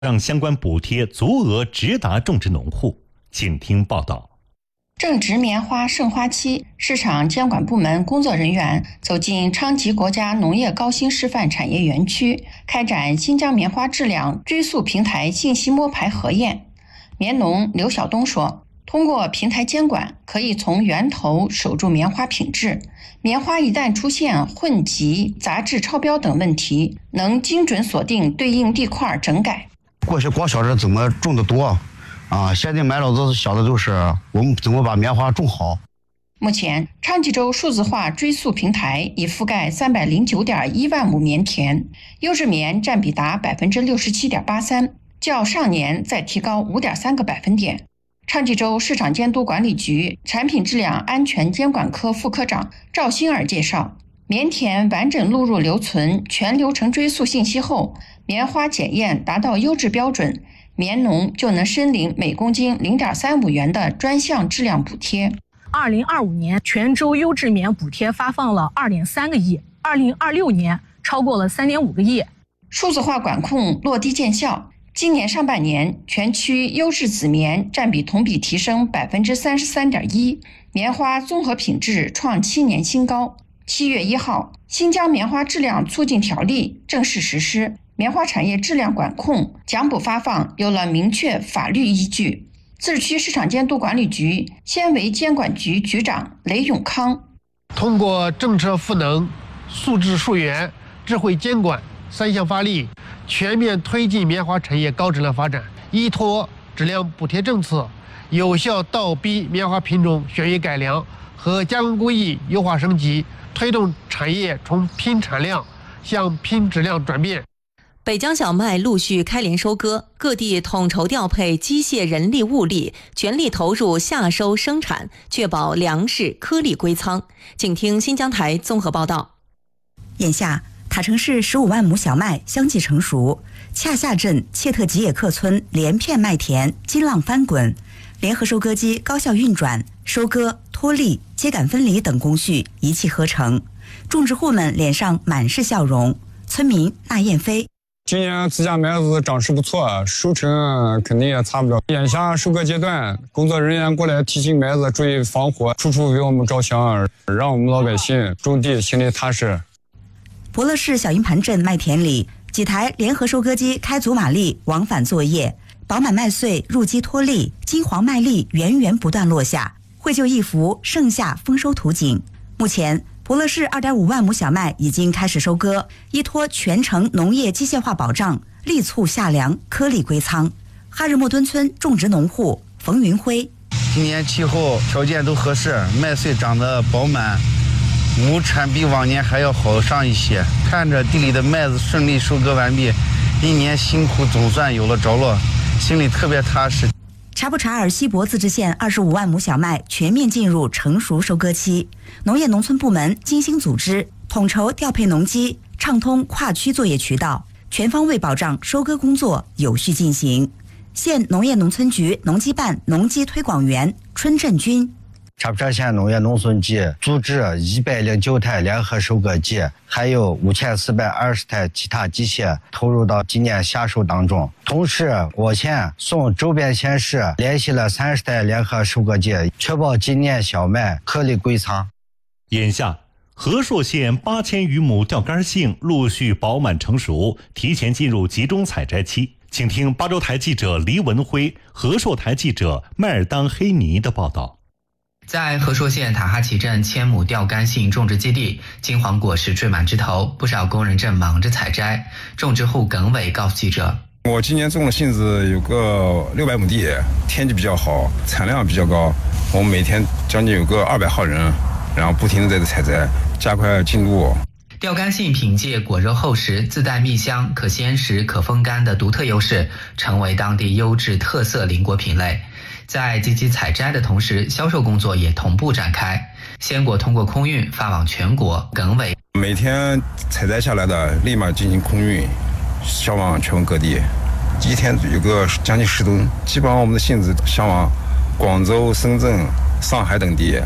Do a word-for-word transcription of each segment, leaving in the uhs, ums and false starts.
让相关补贴足额直达种植农户。请听报道。 正值棉花盛花期，市场监管部门工作人员走进昌吉国家农业高新示范产业园区，开展新疆棉花质量追溯平台信息摸排核验。棉农刘晓东说，通过平台监管，可以从源头守住棉花品质。棉花一旦出现混集、杂质超标等问题，能精准锁定对应地块整改。 过去光晓得怎么种得多啊，现在满脑子想的就是我们怎么把棉花种好。 目前，昌吉州数字化追溯平台已覆盖三百零九点一万亩棉田，优质棉占比达百分之六十七点八三，较上年再提高五点三个百分点。昌吉州市场监督管理局产品质量安全监管科副科长赵欣尔介绍，棉田完整录入留存全流程追溯信息后，棉花检验达到优质标准，棉农就能申领每公斤 零点三五元的专项质量补贴。 二零二五年全州优质棉补贴发放了 二点三个亿，二零二六年超过了 三点五个亿。 数字化管控落地见效，今年上半年全区优质紫棉占比同比提升 百分之三十三点一， 棉花综合品质创七年新高。七月一号，新疆棉花质量促进条例正式实施，棉花产业质量管控、奖补发放有了明确法律依据。自治区市场监督管理局纤维监管局局长雷永康， 通过政策赋能、素质溯源、智慧监管三项发力，全面推进棉花产业高质量发展，依托质量补贴政策，有效倒逼棉花品种选育改良和加工工艺优化升级，推动产业从拼产量向拼质量转变。 北疆小麦陆续开镰收割，各地统筹调配机械人力物力，全力投入夏收生产，确保粮食颗粒归仓。请听新疆台综合报道。 眼下，塔城市十五万亩小麦相继成熟，恰夏镇切特吉野克村连片麦田金浪翻滚，联合收割机高效运转，收割、脱粒、秸秆分离等工序一气呵成，种植户们脸上满是笑容。村民纳燕飞， 今年自家麦子长势不错，收成肯定也差不了。眼下收割阶段，工作人员过来提醒麦子注意防火，处处为我们着想，让我们老百姓种地心里踏实。 博乐市小营盘镇麦田里，几台联合收割机开足马力往返作业，饱满麦穗入机脱粒，金黄麦粒源源不断落下，绘就一幅盛夏丰收图景。目前，博乐市 二点五万亩小麦已经开始收割，依托全城农业机械化保障，力促夏粮颗粒归仓。哈日莫墩村种植农户冯云辉， 今年气候条件都合适，麦穗长得饱满，亩产比往年还要好上一些。看着地里的麦子顺利收割完毕，一年辛苦总算有了着落，心里特别踏实。 察布查尔西博自治县二十五万亩小麦全面进入成熟收割期，农业农村部门精心组织，统筹调配农机，畅通跨区作业渠道，全方位保障收割工作有序进行。县农业农村局农机办农机推广员春振军， 察布查县农业农村局组织一百零九台联合收割机，还有五千四百二十台其他机械投入到今年夏收当中。同时，我县送周边县市联系了三十台联合收割机，确保今年小麦颗粒归仓。 眼下，和硕县八千余亩钓竿杏陆续饱满成熟，提前进入集中采摘期。请听巴州台记者黎文辉、和硕台记者迈尔当黑尼的报道。 在和硕县塔哈奇镇千亩钓竿杏种植基地，金黄果实缀满枝头，不少工人正忙着采摘。种植户耿伟告诉记者， 我今年种的杏子有个六百亩地，天气比较好，产量比较高，我们每天将近有个二百号人，然后不停地在这采摘，加快进度。 钓竿杏凭借果肉厚实、自带蜜香、可鲜食、可风干的独特优势，成为当地优质特色邻国品类。在积极采摘的同时，销售工作也同步展开。鲜果通过空运发往全国。耿伟， 每天采摘下来的立马进行空运，销往全国各地，一天有个将近十吨。基本上我们的杏子销往广州、深圳、上海等地。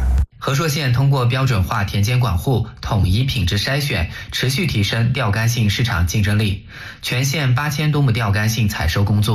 和硕县通过标准化田间管护、统一品质筛选，持续提升钓竿性市场竞争力。全县八千多亩钓竿性采收工作